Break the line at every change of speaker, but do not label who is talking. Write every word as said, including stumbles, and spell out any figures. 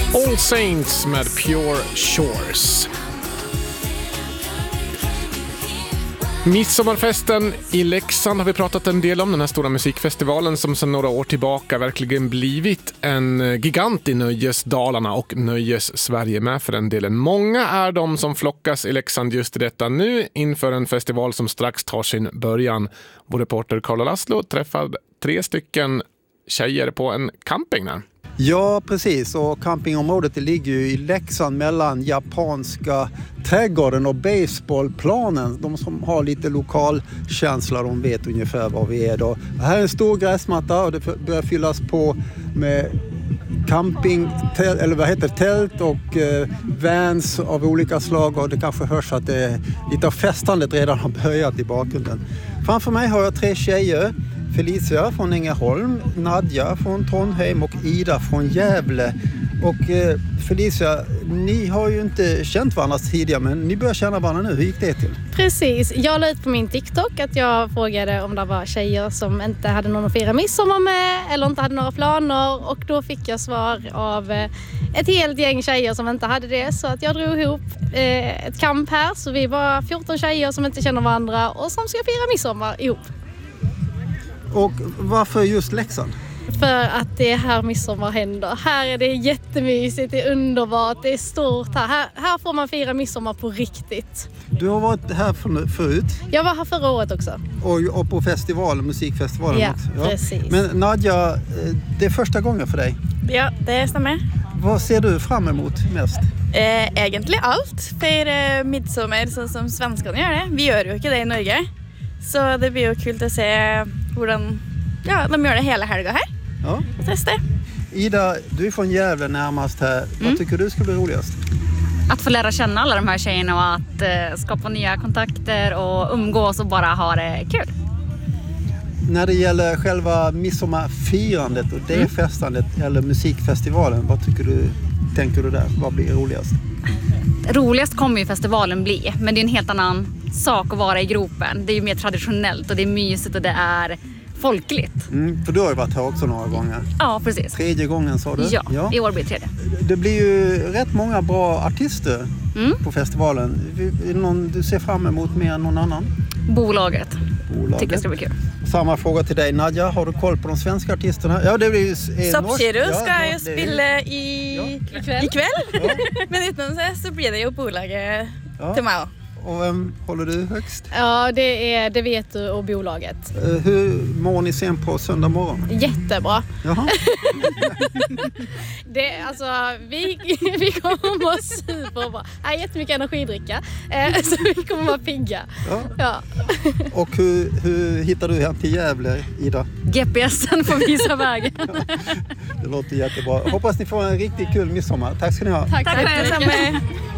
All Saints med Pure Shores. Midsommarfesten i Leksand har vi pratat en del om, den här stora musikfestivalen som sedan några år tillbaka verkligen blivit en gigant i nöjesdalarna och nöjes-Sverige med för den delen. Många är de som flockas i Leksand just i detta nu inför en festival som strax tar sin början. Vår reporter Carla Laszlo träffade tre stycken tjejer på en camping där.
Ja, precis. Och campingområdet det ligger ju i Leksand mellan japanska trädgården och baseballplanen. De som har lite lokalkänsla, de vet ungefär var vi är då. Här är en stor gräsmatta och det börjar fyllas på med camping, eller vad heter tält och eh, vans av olika slag. Och det kanske hörs att det är lite av festandet redan har börjat i bakgrunden. Framför mig har jag tre tjejer. Felicia från Ängelholm, Nadja från Trondheim och Ida från Gävle. Och eh, Felicia, ni har ju inte känt varandra tidigare, men ni börjar känna varandra nu. Hur gick det till?
Precis, jag la ut på min TikTok att jag frågade om det var tjejer som inte hade någon att fira midsommar med eller inte hade några planer. Och då fick jag svar av eh, ett helt gäng tjejer som inte hade det. Så att jag drog ihop eh, ett camp här, så vi var fjorton tjejer som inte känner varandra och som ska fira midsommar ihop.
Och varför just Leksand?
För att det är här midsommar händer. Här är det jättemysigt, det är underbart, det är stort här. Här, här får man fira midsommar på riktigt.
Du har varit här för, förut?
Jag var här förra året också.
Och, och på festivalen, musikfestivalen
ja,
också? Ja,
precis.
Men Nadja, det är första gången för dig?
Ja, det stämmer.
Vad ser du fram emot mest?
Eh, egentligen allt. För eh, midsommar så som svenskarna gör det. Vi gör ju inte det i Norge. Så det blir ju kul att se hur ja, de gör det hela helgen här.
Ja.
Testa.
Ida, du är från Gävle närmast här. Mm. Vad tycker du skulle bli roligast?
Att få lära känna alla de här tjejerna och att eh, skapa nya kontakter och umgås och bara ha det kul.
När det gäller själva midsommarfirandet och det mm. festandet eller musikfestivalen, vad tycker du, tänker du där? Vad blir roligast?
Roligast kommer ju festivalen bli, men det är en helt annan sak att vara i gropen. Det är ju mer traditionellt och det är mysigt och det är folkligt.
Mm, för du har ju varit här också några gånger.
Ja, precis.
Tredje gången sa du?
Ja, ja. I år blir det tredje.
Det blir ju rätt många bra artister mm. på festivalen. Är det någon du ser fram emot mer än någon annan?
Bolaget.
Bolaget.
Tycker jag ska bli kul.
Samma fråga till dig, Nadja. Har du koll på de svenska artisterna? Ja, det blir ju...
Soppkiro ja, ska ju spela i...
Ja. ikväll.
ikväll. Ja. Men utan så, så blir det ju bolaget ja. till mig.
Och vem håller du högst?
Ja, det, är, det vet du och bolaget.
Uh, hur mår ni sen på söndag morgon?
Jättebra.
Jaha.
det, alltså, vi, vi kommer vara superbra. Jag har jättemycket energidricka, eh, så vi kommer vara pigga.
Ja.
Ja.
Och hur, hur hittar du hem till Gävle, Ida?
G P S'en får visa vägen.
Det låter jättebra. Hoppas ni får en riktigt kul midsommar. Tack ska ni ha.
Tack,
tack, tack.